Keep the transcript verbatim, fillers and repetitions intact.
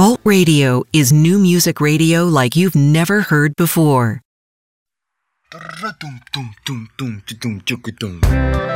Alt Radio is new music radio like you've never heard before.